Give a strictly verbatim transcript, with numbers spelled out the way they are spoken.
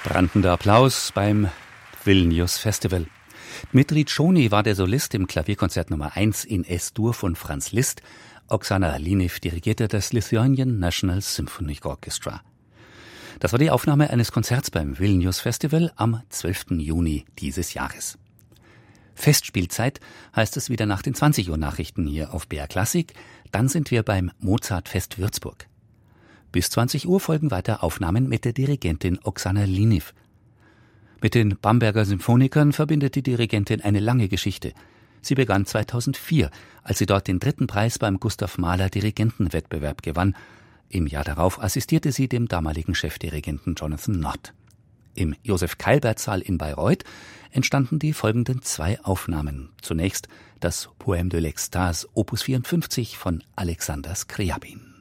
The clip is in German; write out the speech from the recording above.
Brandender Applaus beim Vilnius Festival. Dmitri Tschony war der Solist im Klavierkonzert Nummer eins in Es-Dur von Franz Liszt. Oksana Liniv dirigierte das Lithuanian National Symphony Orchestra. Das war die Aufnahme eines Konzerts beim Vilnius Festival am zwölften Juni dieses Jahres. Festspielzeit heißt es wieder nach den zwanzig Uhr Nachrichten hier auf B R Klassik. Dann sind wir beim Mozartfest Würzburg. Bis zwanzig Uhr folgen weiter Aufnahmen mit der Dirigentin Oksana Liniv. Mit den Bamberger Symphonikern verbindet die Dirigentin eine lange Geschichte. Sie begann zweitausendvier, als sie dort den dritten Preis beim Gustav Mahler Dirigentenwettbewerb gewann. Im Jahr darauf assistierte sie dem damaligen Chefdirigenten Jonathan Nott. Im Josef-Keilbert-Saal in Bayreuth entstanden die folgenden zwei Aufnahmen. Zunächst das Poème de l'Extase Opus vierundfünfzig von Alexander Scriabin.